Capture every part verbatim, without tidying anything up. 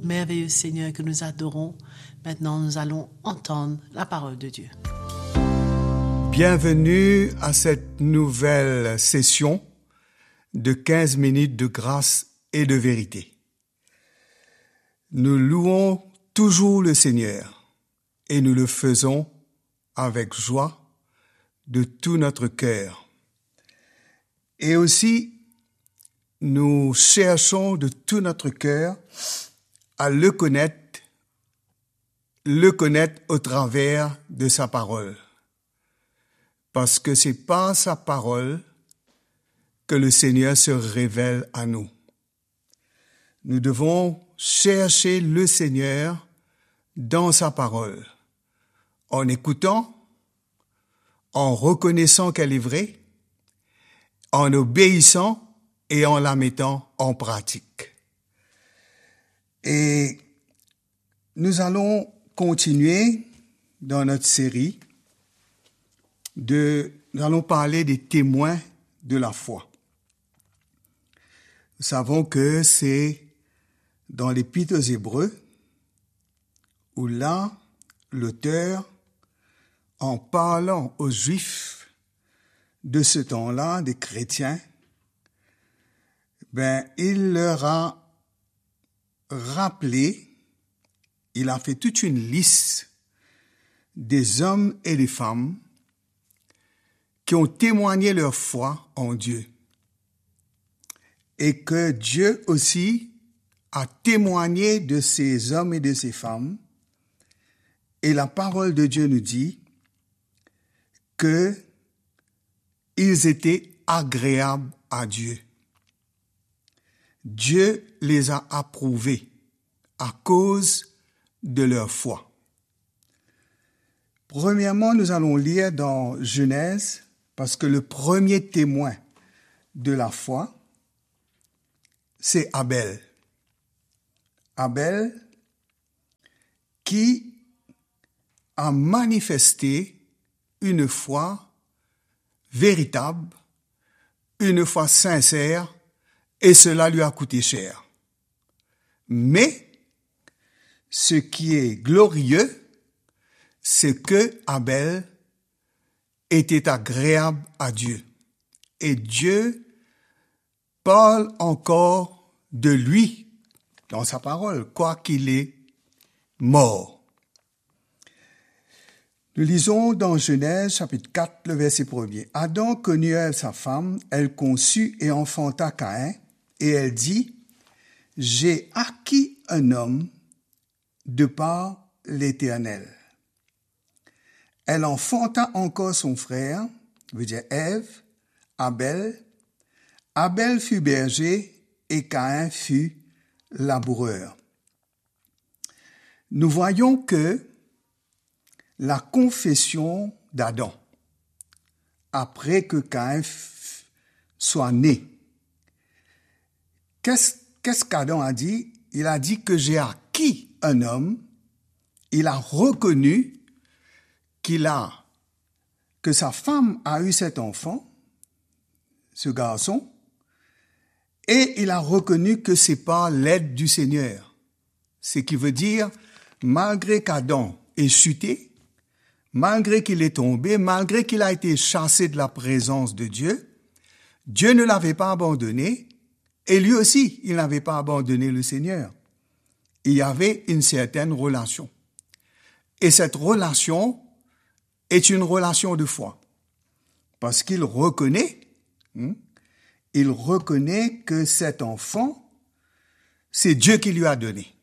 merveilleux Seigneur que nous adorons. Maintenant, nous allons entendre la parole de Dieu. Bienvenue à cette nouvelle session de quinze minutes de grâce et de vérité. Nous louons toujours le Seigneur et nous le faisons avec joie de tout notre cœur. Et aussi, nous cherchons de tout notre cœur à le connaître, le connaître au travers de sa parole. Parce que c'est par sa parole que le Seigneur se révèle à nous. Nous devons chercher le Seigneur dans sa parole, en écoutant, en reconnaissant qu'elle est vraie, en obéissant et en la mettant en pratique. Et nous allons continuer dans notre série de, nous allons parler des témoins de la foi. Nous savons que c'est dans l'Épître aux Hébreux où là, l'auteur, en parlant aux Juifs de ce temps-là, des chrétiens, ben, il leur a rappelé, il a fait toute une liste des hommes et des femmes qui ont témoigné leur foi en Dieu. Et que Dieu aussi a témoigné de ces hommes et de ces femmes. Et la parole de Dieu nous dit que ils étaient agréables à Dieu. Dieu les a approuvés à cause de leur foi. Premièrement, nous allons lire dans Genèse, parce que le premier témoin de la foi, c'est Abel. Abel qui a manifesté une foi véritable, une foi sincère, et cela lui a coûté cher. Mais, ce qui est glorieux, c'est que Abel était agréable à Dieu. Et Dieu parle encore de lui dans sa parole, quoiqu'il est mort. Nous lisons dans Genèse chapitre quatre, le verset premier. Adam connut Ève sa femme, elle conçut et enfanta Caïn, et elle dit, « J'ai acquis un homme de par l'Éternel. » Elle enfanta encore son frère, veut dire Ève, Abel. Abel fut berger et Caïn fut laboureur. Nous voyons que la confession d'Adam, après que Caïn soit né, qu'est-ce, qu'est-ce qu'Adam a dit? Il a dit que j'ai acquis un homme, il a reconnu qu'il a, que sa femme a eu cet enfant, ce garçon, et il a reconnu que c'est par l'aide du Seigneur. Ce qui veut dire, malgré qu'Adam ait chuté, malgré qu'il est tombé, malgré qu'il a été chassé de la présence de Dieu, Dieu ne l'avait pas abandonné, et lui aussi, il n'avait pas abandonné le Seigneur. Il y avait une certaine relation. Et cette relation est une relation de foi. Parce qu'il reconnaît, hein, il reconnaît que cet enfant, c'est Dieu qui lui a donné.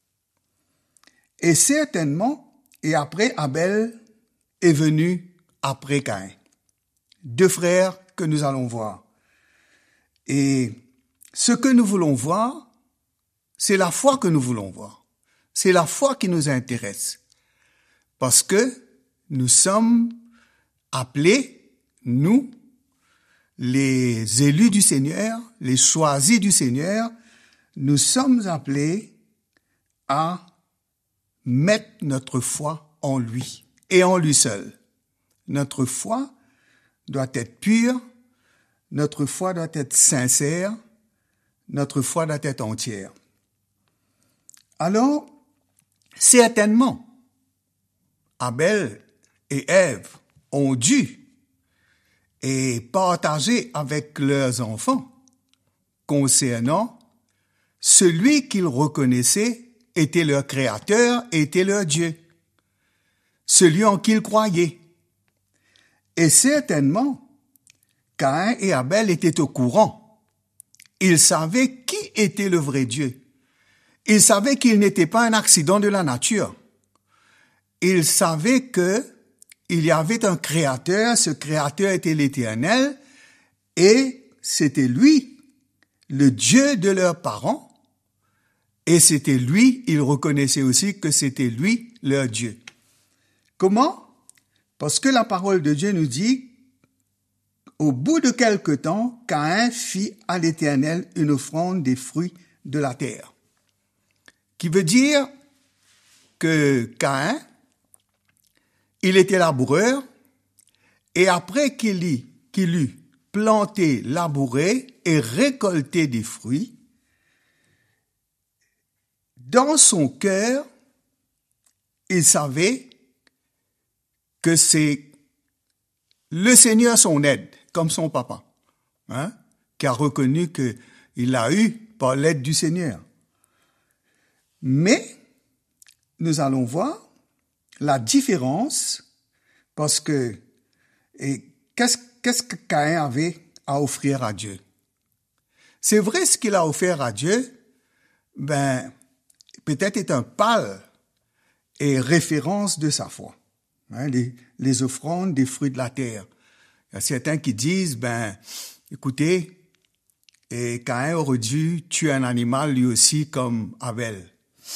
Et certainement, et après Abel est venu après Caïn. Deux frères que nous allons voir. Et ce que nous voulons voir, c'est la foi que nous voulons voir. C'est la foi qui nous intéresse. Parce que nous sommes appelés, nous, les élus du Seigneur, les choisis du Seigneur, nous sommes appelés à mettre notre foi en lui et en lui seul. Notre foi doit être pure, notre foi doit être sincère, notre foi doit être entière. Alors, certainement, Abel et Ève ont dû et partager avec leurs enfants concernant celui qu'ils reconnaissaient était leur créateur, était leur Dieu, celui en qui ils croyaient. Et certainement, Caïn et Abel étaient au courant. Ils savaient qui était le vrai Dieu. Ils savaient qu'il n'était pas un accident de la nature. Ils savaient que il y avait un créateur, ce créateur était l'Éternel, et c'était lui, le Dieu de leurs parents, et c'était lui, ils reconnaissaient aussi que c'était lui, leur Dieu. Comment? Parce que la parole de Dieu nous dit, au bout de quelque temps, Caïn fit à l'Éternel une offrande des fruits de la terre. Qui veut dire que Caïn, il était laboureur, et après qu'il y, qu'il eut planté, labouré et récolté des fruits, dans son cœur, il savait que c'est le Seigneur son aide, comme son papa, hein, qui a reconnu qu'il l'a eu par l'aide du Seigneur. Mais nous allons voir la différence, parce que et qu'est-ce, qu'est-ce que Caïn avait à offrir à Dieu? C'est vrai, ce qu'il a offert à Dieu, ben, peut-être est un pâle et référence de sa foi. Hein, les, les offrandes des fruits de la terre. Il y a certains qui disent, ben, écoutez, et Caïn aurait dû tuer un animal lui aussi comme Abel.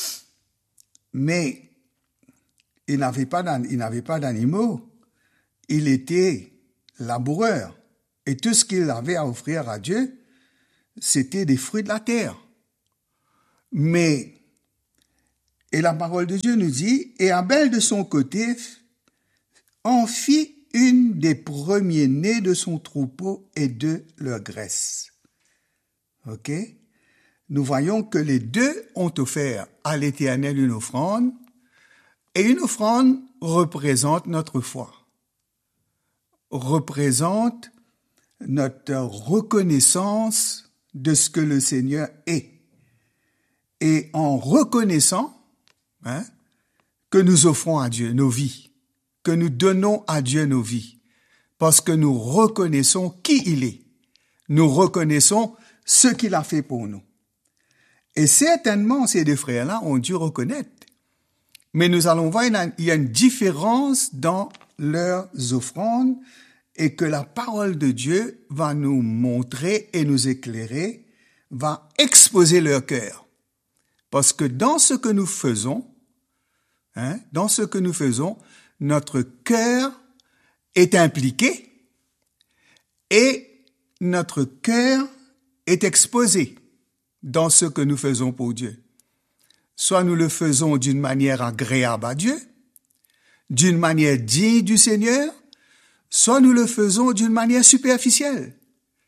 Mais il n'avait pas, il n'avait pas d'animaux. Il était laboureur. Et tout ce qu'il avait à offrir à Dieu, c'était des fruits de la terre. Mais, et la parole de Dieu nous dit, et Abel de son côté en fit une des premiers-nés de son troupeau et de leur graisse. Ok? Nous voyons que les deux ont offert à l'Éternel une offrande, et une offrande représente notre foi, représente notre reconnaissance de ce que le Seigneur est. Et en reconnaissant hein, que nous offrons à Dieu nos vies, que nous donnons à Dieu nos vies, parce que nous reconnaissons qui il est. Nous reconnaissons ce qu'il a fait pour nous. Et certainement, ces deux frères-là ont dû reconnaître. Mais nous allons voir, il y a une différence dans leurs offrandes et que la parole de Dieu va nous montrer et nous éclairer, va exposer leur cœur. Parce que dans ce que nous faisons, hein, dans ce que nous faisons, notre cœur est impliqué et notre cœur est exposé dans ce que nous faisons pour Dieu. Soit nous le faisons d'une manière agréable à Dieu, d'une manière digne du Seigneur, soit nous le faisons d'une manière superficielle.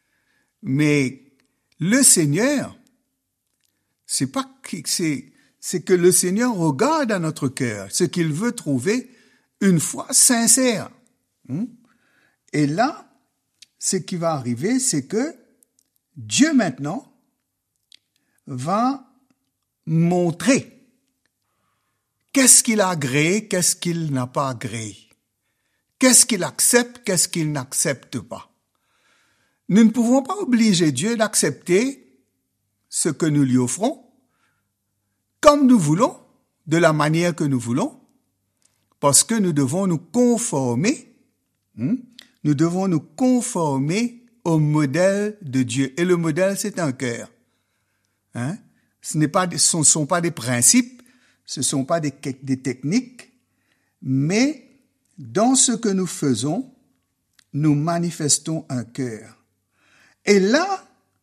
Mais le Seigneur, c'est pas c'est c'est que le Seigneur regarde à notre cœur, ce qu'il veut trouver une foi sincère. Et là, ce qui va arriver, c'est que Dieu maintenant va montrer qu'est-ce qu'il a agréé, qu'est-ce qu'il n'a pas agréé. Qu'est-ce qu'il accepte, qu'est-ce qu'il n'accepte pas. Nous ne pouvons pas obliger Dieu d'accepter ce que nous lui offrons comme nous voulons, de la manière que nous voulons, parce que nous devons nous conformer, hein, nous devons nous conformer au modèle de Dieu. Et le modèle, c'est un cœur. Hein? Ce n'est pas, ce ne sont pas des principes, ce ne sont pas des, des techniques, mais dans ce que nous faisons, nous manifestons un cœur. Et là,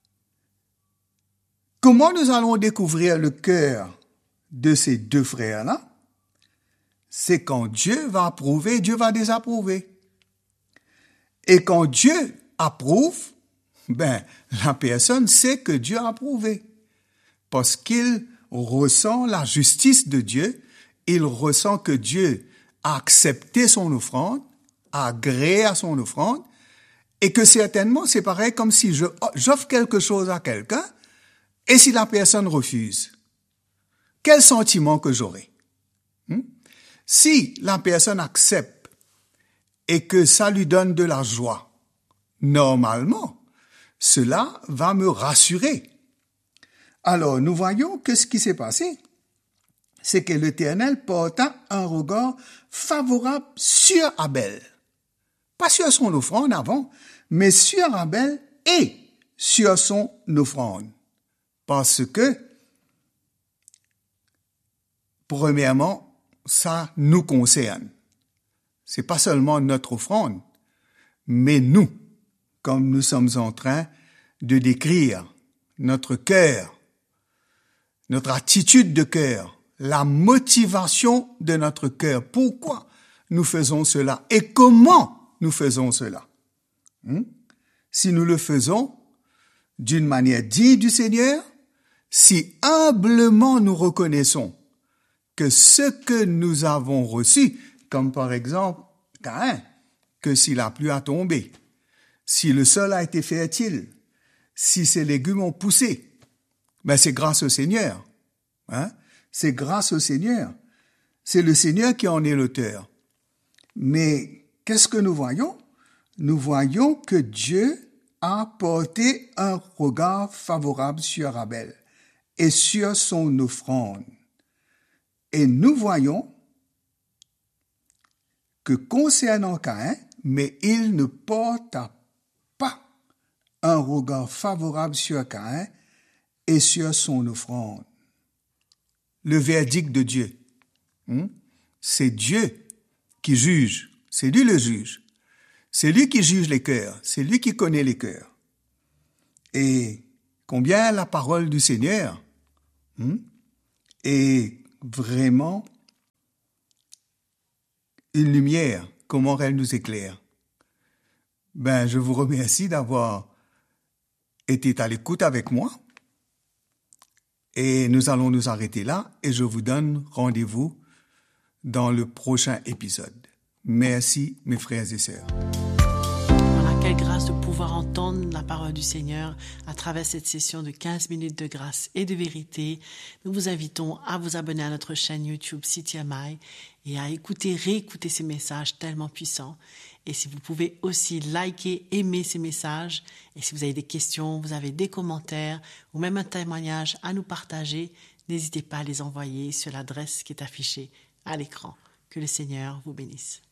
comment nous allons découvrir le cœur de ces deux frères-là? C'est quand Dieu va approuver, Dieu va désapprouver. Et quand Dieu approuve, ben, la personne sait que Dieu a approuvé. Parce qu'il ressent la justice de Dieu, il ressent que Dieu a accepté son offrande, a agréé à son offrande, et que certainement c'est pareil comme si je, j'offre quelque chose à quelqu'un, et si la personne refuse, quel sentiment que j'aurai? Hmm? Si la personne accepte et que ça lui donne de la joie, normalement, cela va me rassurer. Alors, nous voyons que ce qui s'est passé, c'est que l'Éternel porta un regard favorable sur Abel. Pas sur son offrande avant, mais sur Abel et sur son offrande. Parce que, premièrement, ça nous concerne. C'est pas seulement notre offrande, mais nous, comme nous sommes en train de décrire notre cœur, notre attitude de cœur, la motivation de notre cœur. Pourquoi nous faisons cela et comment nous faisons cela? Hmm? Si nous le faisons d'une manière digne du Seigneur, si humblement nous reconnaissons que ce que nous avons reçu, comme par exemple Caïn, que si la pluie a tombé, si le sol a été fertile, si ces légumes ont poussé, ben c'est grâce au Seigneur. Hein? C'est grâce au Seigneur. C'est le Seigneur qui en est l'auteur. Mais qu'est-ce que nous voyons? Nous voyons que Dieu a porté un regard favorable sur Abel et sur son offrande. Et nous voyons que concernant Caïn, mais il ne porta pas un regard favorable sur Caïn et sur son offrande. Le verdict de Dieu, hein? C'est Dieu qui juge, c'est lui le juge. C'est lui qui juge les cœurs, c'est lui qui connaît les cœurs. Et combien la parole du Seigneur hein, est vraiment une lumière, comment elle nous éclaire. Ben, je vous remercie d'avoir été à l'écoute avec moi. Et nous allons nous arrêter là et je vous donne rendez-vous dans le prochain épisode. Merci, mes frères et sœurs. Voilà, quelle grâce de pouvoir entendre la parole du Seigneur à travers cette session de quinze minutes de grâce et de vérité. Nous vous invitons à vous abonner à notre chaîne YouTube C T M I et à écouter, réécouter ces messages tellement puissants. Et si vous pouvez aussi liker, aimer ces messages, et si vous avez des questions, vous avez des commentaires, ou même un témoignage à nous partager, n'hésitez pas à les envoyer sur l'adresse qui est affichée à l'écran. Que le Seigneur vous bénisse.